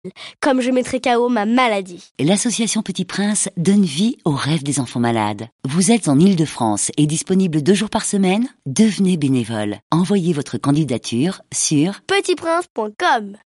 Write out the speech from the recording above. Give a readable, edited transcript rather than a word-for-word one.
comme je mettrai KO ma maladie. L'association Petit Prince donne vie aux rêves des enfants malades. Vous êtes en Île-de-France et disponible 2 jours par semaine? Devenez bénévole. Envoyez votre candidature sur petitprince.com.